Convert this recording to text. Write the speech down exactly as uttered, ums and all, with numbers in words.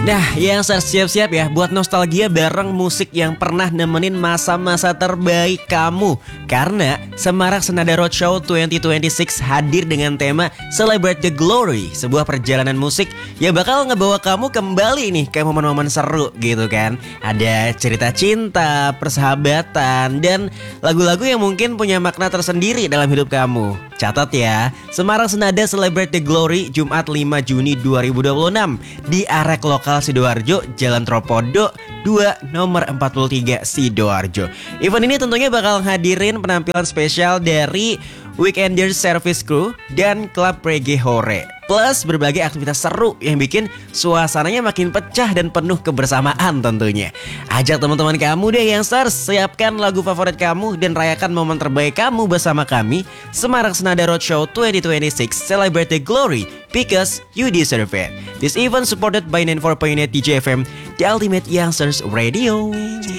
Nah, yang siap-siap ya buat nostalgia bareng musik yang pernah nemenin masa-masa terbaik kamu. Karena Semarak Senada Roadshow dua ribu dua puluh enam hadir dengan tema Celebrate the Glory, sebuah perjalanan musik yang bakal ngebawa kamu kembali nih ke momen-momen seru gitu kan. Ada cerita cinta, persahabatan, dan lagu-lagu yang mungkin punya makna tersendiri dalam hidup kamu. Catat ya, Semarak Senada Celebrate the Glory Jumat lima Juni dua ribu dua puluh enam di Arek Lokal Sidoarjo, Jalan Tropodo dua nomor empat puluh tiga Sidoarjo. Event ini tentunya bakal hadirin penampilan spesial dari Weekenders Service Crew dan Klub Reggae Hore, plus berbagai aktivitas seru yang bikin suasananya makin pecah dan penuh kebersamaan tentunya. Ajak teman-teman kamu deh Youngsters, siapkan lagu favorit kamu dan rayakan momen terbaik kamu bersama kami. Semarak Senada Roadshow dua ribu dua puluh enam, Celebrate the Glory because you deserve it. This event supported by sembilan puluh empat koma delapan D J F M, the ultimate Youngsters Radio.